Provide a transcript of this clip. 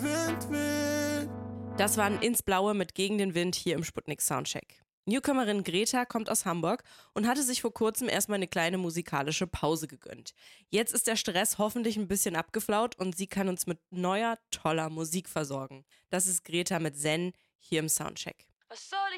Wind weht. Das waren Ins Blaue mit Gegen den Wind hier im Sputnik Soundcheck. Newcomerin Greta kommt aus Hamburg und hatte sich vor kurzem erstmal eine kleine musikalische Pause gegönnt. Jetzt ist der Stress hoffentlich ein bisschen abgeflaut und sie kann uns mit neuer, toller Musik versorgen. Das ist Greta mit Zen hier im Soundcheck. Was soll